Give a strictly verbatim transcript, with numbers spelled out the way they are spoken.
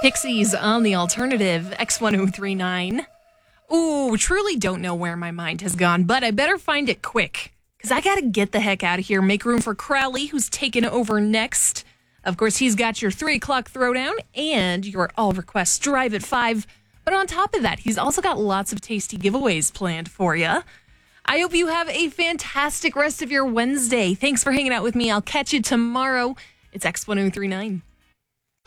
Pixies on the alternative, X ten thirty-nine. Ooh, truly don't know where my mind has gone, but I better find it quick, because I got to get the heck out of here. Make room for Crowley, who's taking over next. Of course, he's got your three o'clock throwdown and your all requests drive at five. But on top of that, he's also got lots of tasty giveaways planned for you. I hope you have a fantastic rest of your Wednesday. Thanks for hanging out with me. I'll catch you tomorrow. It's X ten thirty-nine.